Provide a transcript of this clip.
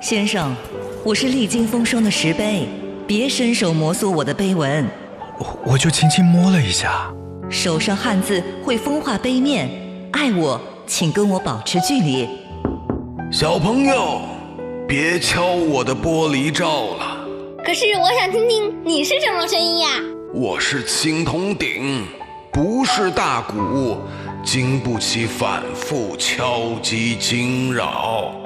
先生，我是历经风霜的石碑，别伸手摩挲我的碑文。 我就轻轻摸了一下。 手上汉字会风化碑面，爱我请跟我保持距离。 小朋友，别敲我的玻璃罩了。 可是我想听听你是什么声音呀？ 我是青铜鼎，不是大鼓，经不起反复敲击惊扰。